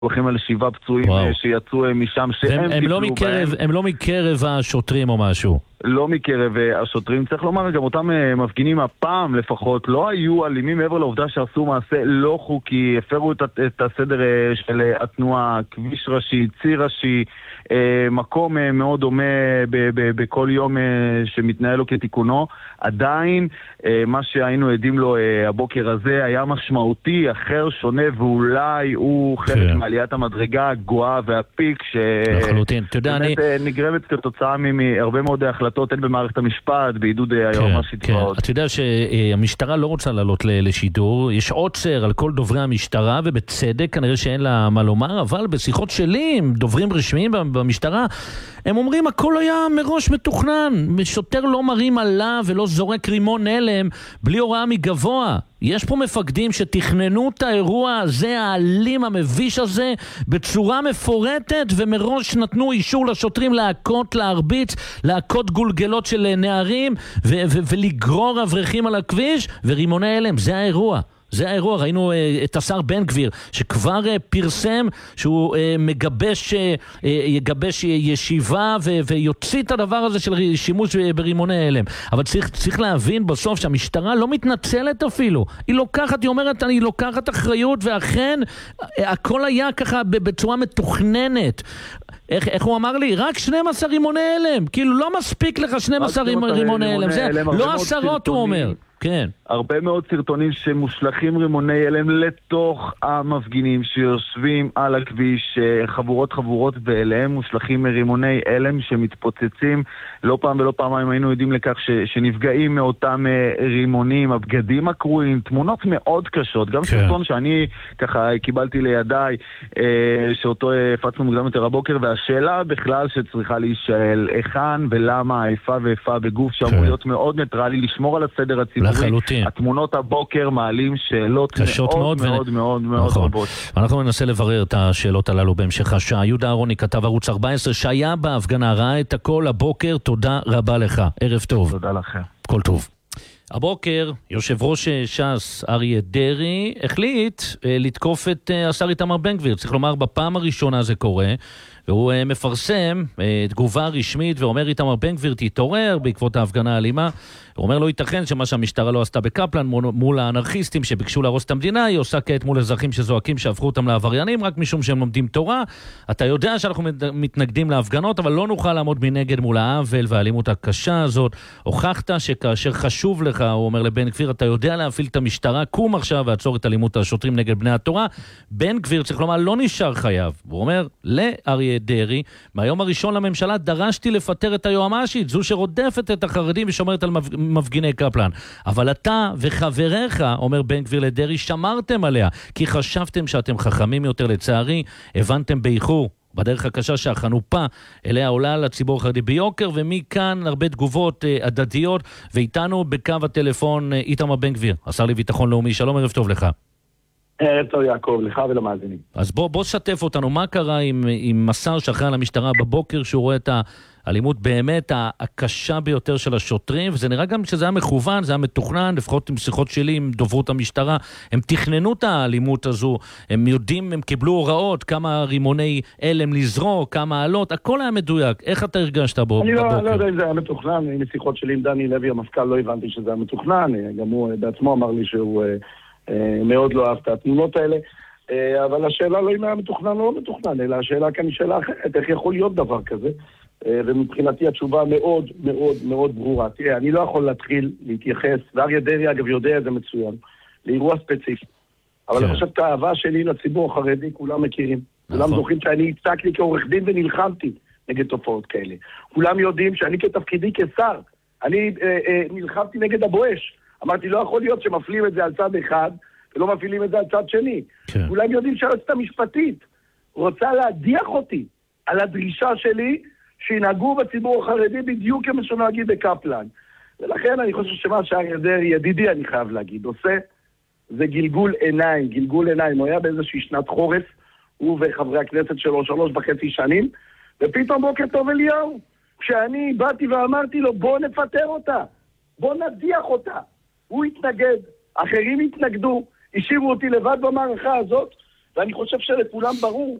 הולכים על 7 פצועים שיצאו משם הם לא מקרב השוטרים או משהו. לא מקרב השוטרים. צריך לומר, גם אותם מפגינים הפעם לפחות לא היו אלימים מעבר לעובדה שעשו מעשה לא חוקי, הפרו את הסדר של התנועה, כביש ראשי, ציר ראשי, מקום מאוד דומה בכל יום שמתנהל לו כתיקונו. עדיין מה שהיינו עדים לו הבוקר הזה היה משמעותי, אחר, שונה, ואולי הוא חלק מעליית המדרגה הגואה והפיק שבאמת נגרמת כתוצאה מהרבה מאוד החלטות, הן במערכת המשפט, בעידוד היועמ"שית. אתה יודע שהמשטרה לא רוצה לעלות לשידור, יש עוצר על כל דוברי המשטרה, ובצדק כנראה שאין לה מה לומר, אבל בשיחות שלי עם דוברים רשמיים במשטרה, הם אומרים הכל היה מראש מתוכנן, שוטר לא מרים עליו ולא זורק רימון הלם בלי הוראה מגבוה. יש פה מפקדים שתכננו את האירוע הזה, האלים המביש הזה, בצורה מפורטת, ומראש נתנו אישור לשוטרים להכות, להרביץ, להכות גולגלות של נערים, ולגרור אברכים על הכביש, ורימוני הלם. זה האירוע. זה האירוע. ראינו את השר בן גביר שכבר פרסם שהוא יגבש ישיבה ויוציא את הדבר הזה של שימוש ברימוני הלם. אבל צריך להבין בסוף שהמשטרה לא מתנצלת אפילו. היא אומרת, אני לוקחת אחריות, ואכן הכל היה ככה בצורה מתוכננת. איך הוא אמר לי? רק 12 רימוני הלם. כאילו לא מספיק לך 12 רימוני הלם. זה לא 10, הוא אומר. כן. הרבה מאוד סרטונים שמושלחים רימוני הלם לתוך המפגינים שיושבים על הכביש, חבורות ואליהם מושלחים רימוני הלם שמתפוצצים. לא פעם ולא פעמיים היינו יודעים לכך שנפגעים מאותם רימונים, הבגדים הקרועים, תמונות מאוד קשות. גם סרטון שאני ככה קיבלתי לידיי, שאותו הפצנו מוקדם יותר הבוקר, והשאלה בכלל שצריכה להישאל, היכן ולמה האיפה ואיפה בגוף שאמור להיות מאוד ניטרלי, לשמור על הסדר הציבורי. לחלוטין. התמונות הבוקר מעלים שאלות מאוד רבות. אנחנו ננסה לברר את השאלות הללו בהמשך השעה. יהודה אהרוני, כתב ערוץ 14, שהיה בהפגנה, ראה את הכל הבוקר. תודה רבה לך. ערב טוב. תודה לכם. כל טוב. הבוקר יושב ראש ש"ס אריה דרעי החליט לתקוף את השר איתמר בן גביר. צריך לומר, בפעם הראשונה זה קורה, והוא מפרסם תגובה רשמית ואומר, איתמר בן גביר תתעורר בעקבות ההפגנה האלימה. הוא אומר, לא ייתכן שמה שהמשטרה לא עשתה בקפלן מול האנרכיסטים שביקשו להרוס את המדינה, היא עושה כעת מול אזרחים שזועקים שהפכו אותם לעבריינים רק משום שהם לומדים תורה. אתה יודע שאנחנו מתנגדים להפגנות, אבל לא נוכל לעמוד מנגד מול העוול והאלימות הקשה הזאת. הוכחת שכאשר חשוב לך, הוא אומר לבן גביר, אתה יודע להפעיל את המשטרה, קום עכשיו ועצור את אלימות השוטרים נגד בני התורה. בן גביר, צריך לומר, לא נשאר חייב. הוא אומר לאריה דרעי, מהיום הראשון לממשלה דרשתי לפטר את היועמ"שית, זו שרודפת את החרדים ושומרת על מפגיני קפלן. אבל אתה וחבריך, אומר בן גביר לדרעי, שמרתם עליה, כי חשבתם שאתם חכמים יותר. לצערי, הבנתם באיחור. בדרך הקשה שהחנופה אליה עולה לציבור החרדי ביוקר, ומכאן הרבה תגובות הדדיות, ואיתנו בקו הטלפון איתמר בן גביר, השר לביטחון לאומי. שלום, ערב טוב לך. ערב טוב יעקב, לך ולמאזינים. אז בוא שתף אותנו, מה קרה עם מסר שאחראי על המשטרה בבוקר, שהוא רואה את האלימות באמת הקשה ביותר של השוטרים, וזה נראה גם שזה היה מכוון, זה היה מתוכנן, לפחות עם שיחות שלי עם דוברות המשטרה, הם תכננו את האלימות הזו, הם יודעים, הם קיבלו הוראות, כמה רימוני הלם לזרוק, כמה עלות, הכל היה מדויק. איך אתה הרגשת בבוקר? אני לא יודע אם זה היה מתוכנן, עם שיחות שלי עם דני לוי, המפכ"ל, לא הבנתי שזה היה מתוכנן, גם הוא בעצמו אמר לי שהוא מאוד לא אהב את התמונות האלה, אבל השאלה לא אם היה מתוכנן או לא מתוכנן, אלא השאלה כאן היא שאלה אחרת, איך יכול להיות דבר כזה, ומבחינתי התשובה מאוד מאוד מאוד ברורה. תראה, אני לא יכול להתחיל להתייחס, ואריה דרעי אגב יודע את זה מצוין, לאירוע ספציפי, אבל אני חושב את האהבה שלי לציבור החרדי, כולם מכירים, כולם זוכרים שאני הצגתי כעורך דין ונלחמתי נגד תופעות כאלה, כולם יודעים שאני כתפקידי כשר, אני נלחמתי נגד הבואש, אמרתי, לא יכול להיות שמפלים את זה על צד אחד, ולא מפעילים את זה על צד שני. כן. כולם יודעים שהיועצת המשפטית רוצה להדיח אותי על הדרישה שלי שינהגו בציבור החרדי בדיוק כמו שנוהגים בקפלן. ולכן אני חושב שמה שאריה דרעי, ידידי אני חייב להגיד, עושה, זה גלגול עיניים. הוא היה באיזושהי שנת חורף, הוא וחברי הכנסת שלו 3.5 שנים, ופתאום בוקר טוב אליהו, כשאני באתי ואמרתי לו, בוא נפטר אותה, בוא נדיח אותה. הוא התנגד, אחרים התנגדו, השאירו אותי לבד במערכה הזאת, ואני חושב שלכולם ברור